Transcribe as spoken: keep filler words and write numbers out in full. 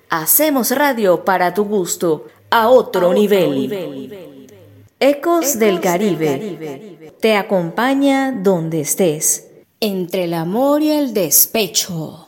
Hacemos radio para tu gusto, a otro, a nivel. otro nivel. Ecos, Ecos del Caribe. del Caribe te acompaña donde estés. Entre el amor y el despecho.